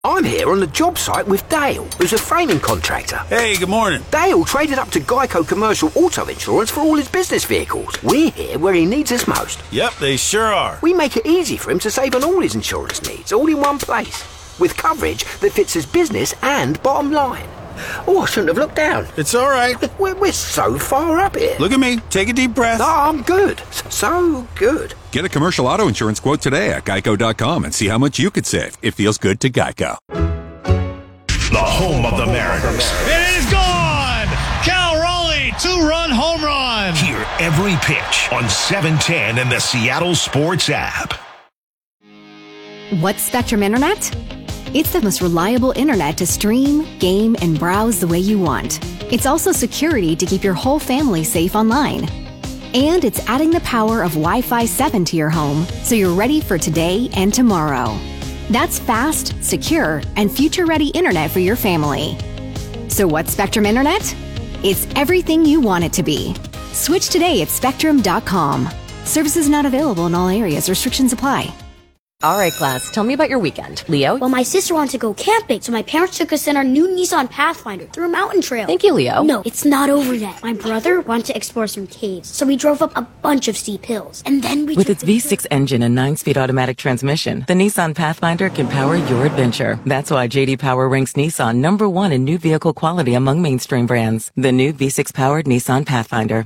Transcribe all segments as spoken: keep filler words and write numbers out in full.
I'm here on the job site with Dale, who's a framing contractor. Hey, good morning. Dale traded up to Geico Commercial Auto Insurance for all his business vehicles. We're here where he needs us most. Yep, they sure are. We make it easy for him to save on all his insurance needs, all in one place, with coverage that fits his business and bottom line. Oh, I shouldn't have looked down. It's all right. We're, we're so far up here. Look at me. Take a deep breath. Oh, I'm good. So good. Get a commercial auto insurance quote today at geico dot com and see how much you could save. It feels good to Geico. The home of the Mariners. It is gone! Cal Raleigh, two-run home run. Hear every pitch on seven ten and the Seattle Sports app. What's Spectrum Internet? It's the most reliable internet to stream, game, and browse the way you want. It's also security to keep your whole family safe online. And it's adding the power of Wi-Fi seven to your home so you're ready for today and tomorrow. That's fast, secure, and future-ready internet for your family. So what's Spectrum Internet? It's everything you want it to be. Switch today at spectrum dot com. Services not available in all areas. Restrictions apply. All right, class, tell me about your weekend. Leo? Well, my sister wanted to go camping, so my parents took us in our new Nissan Pathfinder through a mountain trail. Thank you, Leo. No, it's not over yet. My brother wanted to explore some caves, so we drove up a bunch of steep hills. And then we... With its V six engine and nine-speed automatic transmission, the Nissan Pathfinder can power your adventure. That's why J D Power ranks Nissan number one in new vehicle quality among mainstream brands. The new V six-powered Nissan Pathfinder.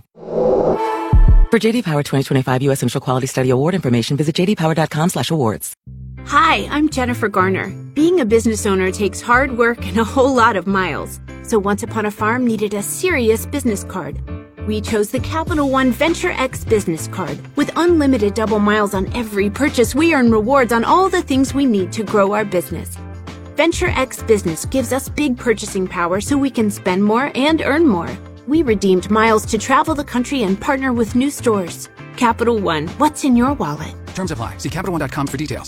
For J D Power twenty twenty-five U S Initial Quality Study Award information, visit j d power dot com slash awards. Hi, I'm Jennifer Garner. Being a business owner takes hard work and a whole lot of miles. So Once Upon a Farm needed a serious business card. We chose the Capital One Venture X business card. With unlimited double miles on every purchase, we earn rewards on all the things we need to grow our business. Venture X Business gives us big purchasing power so we can spend more and earn more. We redeemed miles to travel the country and partner with new stores. Capital One, what's in your wallet? Terms apply. See Capital One dot com for details.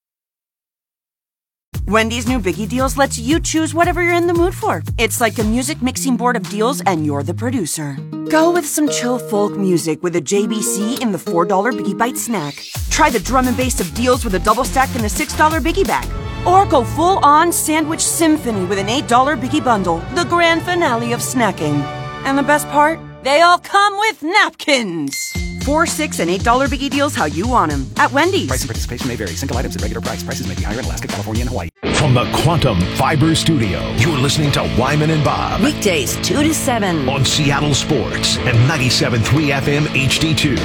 Wendy's new Biggie Deals lets you choose whatever you're in the mood for. It's like a music mixing board of deals, and you're the producer. Go with some chill folk music with a J B C in the four dollar Biggie Bite snack. Try the drum and bass of deals with a double stack in the six dollar Biggie Bag. Or go full-on sandwich symphony with an eight dollar Biggie Bundle, the grand finale of snacking. And the best part? They all come with napkins. Four, six, and eight dollar Biggie Deals how you want them at Wendy's. Price and participation may vary. Single items at regular price. Prices may be higher in Alaska, California, and Hawaii. From the Quantum Fiber Studio, you're listening to Wyman and Bob. Weekdays, two to seven. On Seattle Sports and ninety-seven point three F M H D two.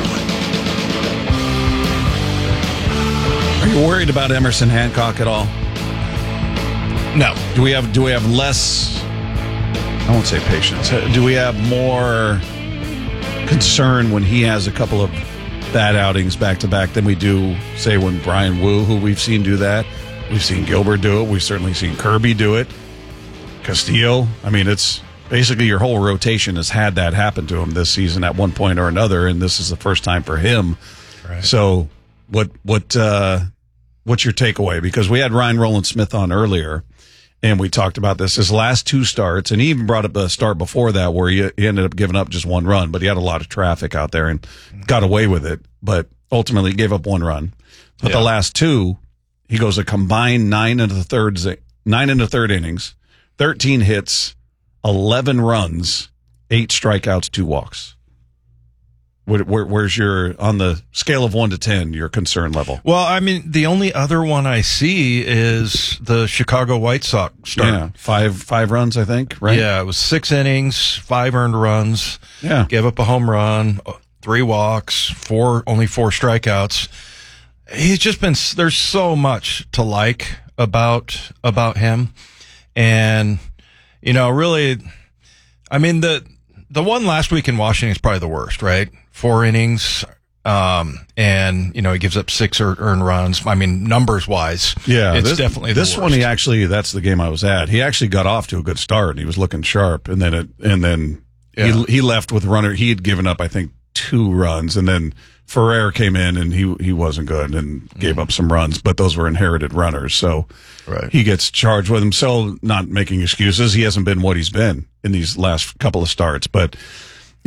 Are you worried about Emerson Hancock at all? No. Do we have, do we have less... I won't say patience. Do we have more concern when he has a couple of bad outings back to back than we do, say, when Brian Wu, who we've seen do that? We've seen Gilbert do it. We've certainly seen Kirby do it. Castillo. I mean, it's basically your whole rotation has had that happen to him this season at one point or another, and this is the first time for him. Right. So what what uh, what's your takeaway? Because we had Ryan Rowland-Smith on earlier, and we talked about this. His last two starts, and he even brought up a start before that where he, he ended up giving up just one run, but he had a lot of traffic out there and got away with it, but ultimately gave up one run. But yeah. The last two, he goes a combined nine into the third, nine into third innings, thirteen hits, eleven runs, eight strikeouts, two walks. Where, where, where's your, on the scale of one to ten, your concern level? Well, I mean, the only other one I see is the Chicago White Sox start. Yeah, five five runs, I think, right? Yeah, it was six innings, five earned runs. Yeah. Gave up a home run, three walks, four only four strikeouts. He's just been, there's so much to like about about him. And, you know, really, I mean, the the one last week in Washington is probably the worst, right? Four innings, um, and, you know, he gives up six earned runs. I mean, numbers-wise, yeah, it's this, definitely the This worst. one, he actually, that's the game I was at. He actually got off to a good start, and he was looking sharp, and then it, and then yeah. he, he left with runner. He had given up, I think, two runs, and then Ferrer came in, and he he wasn't good and gave mm-hmm. up some runs, but those were inherited runners, so right. he gets charged with them. So, not making excuses, he hasn't been what he's been in these last couple of starts, but...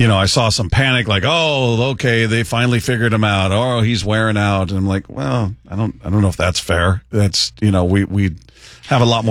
you know, I saw some panic, like, oh, okay, they finally figured him out. Oh, he's wearing out. And I'm like, well, I don't, I don't know if that's fair. That's, you know, we, we have a lot more